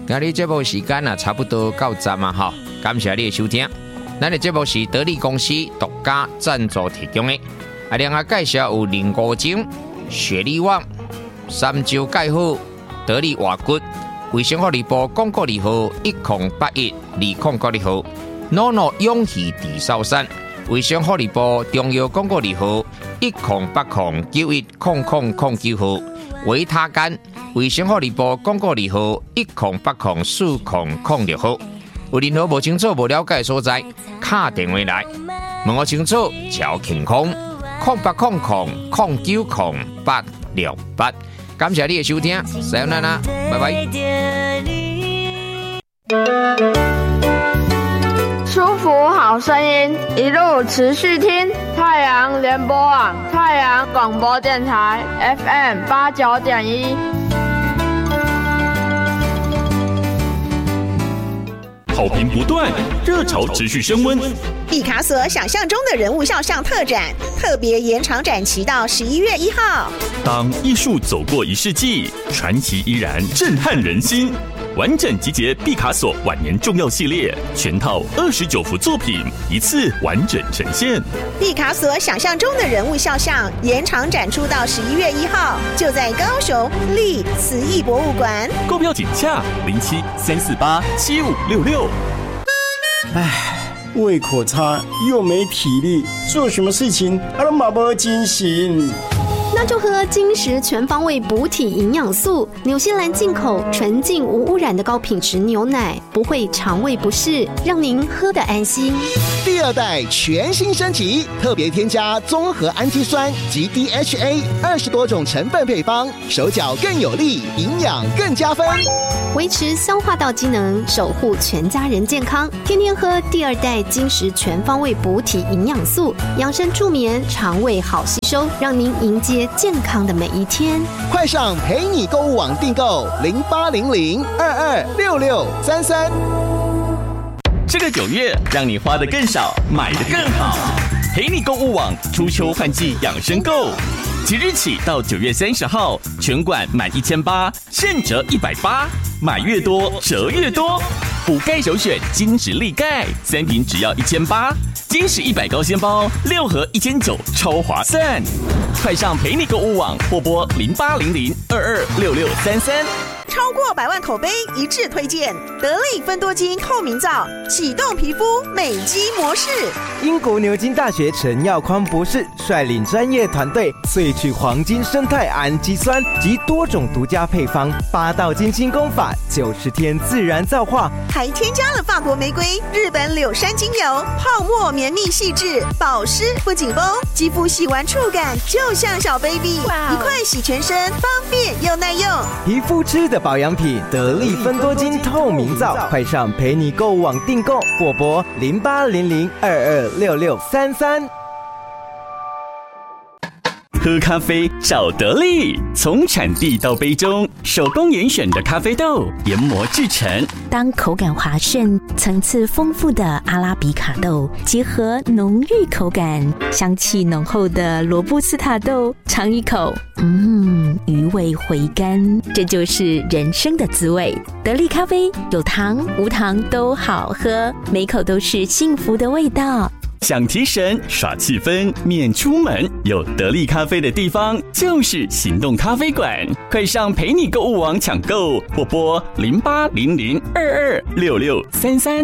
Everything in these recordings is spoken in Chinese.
今日节目时间差不多到站啊哈，感谢你的收听。咱的节目是得力公司独家赞助提供的，另外介绍有林国精、雪力旺、三椒钙护、得力活骨、卫生福利部广告2号10812092号，NONO 勇气地少山，卫生福利部中药广告2号1080910009号，维他干，卫生福利部广告2号10804006号。有任何无清楚、无了解的所在，打电话来问我清楚，超健康0800090868。感谢你的收听，さよなら，拜拜。 舒服好声音，一路持续听太阳联播网、太阳广播电台 FM89.1。 好评不断，热潮持续升温。 毕卡索想象中的人物肖像特展，特别延长展期到11月1号。 当艺术走过1世纪，传奇依然震撼人心。完整集结毕卡索晚年重要系列，全套29幅作品，一次完整呈现。 毕卡索想象中的人物肖像延长展出到11月1号，就在高雄立慈艺博物馆。 购票请洽07-348-7566。 胃口差又没体力，做什么事情都没精神。 那就喝金石全方位补体营养素，纽西兰进口纯净无污染的高品质牛奶，不会肠胃不适，让您喝得安心。 第2代全新升级，特别添加综合氨基酸及 DHA 20多种成分配方，手脚更有力，营养更加分， 维持消化道机能，守护全家人健康。天天喝第2代金石全方位补体营养素，养生助眠，肠胃好吸收，让您迎接健康的每一天。 快上陪你购物网订购0800226633。 这个9月，让你花得更少，买得更好。陪你购物网初秋换季养生购，即日起到9月30号，全馆满1800现折180，买越多折越多。补钙首选金石力钙，3瓶只要1800，金石100高纤包6盒1900，超划算！快上陪你购物网或拨0800226633。 超过100万口碑一致推荐得力芬多精透明皂，启动皮肤美肌模式。 英国牛津大学陈耀匡博士率领专业团队萃取黄金生态氨基酸及多种独家配方，8道金清功法，90天自然皂化， 还添加了法国玫瑰、日本柳杉精油，泡沫绵密细致，保湿不紧绷，肌肤细玩触感就像小 baby， 一块洗全身，方便又耐用。 皮肤吃的保养品得力芬多精透明皂，快上陪你购物网订购或拨0800226633。 喝咖啡找得力，从产地到杯中，手工严选的咖啡豆研磨制成。 当口感滑顺、层次丰富的阿拉比卡豆结合浓郁口感、香气浓厚的罗布斯塔豆，尝一口，余味回甘，这就是人生的滋味。得力咖啡有糖无糖都好喝，每口都是幸福的味道。 想提神耍气氛免出门，有得力咖啡的地方就是行动咖啡馆，快上陪你购物网抢购或拨0800226633。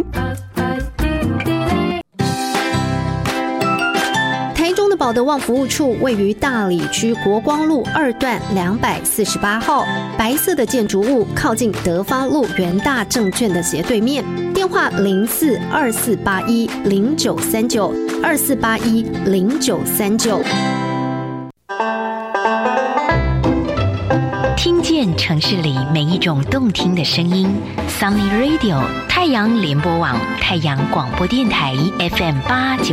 台中的保德旺服务处位于大里区国光路2段248号，白色的建筑物靠近德发路元大证券的斜对面，电话042481093924810939。 听见城市里每一种动听的声音 ，Sunny Radio 太阳联播网、太阳广播电台 FM89。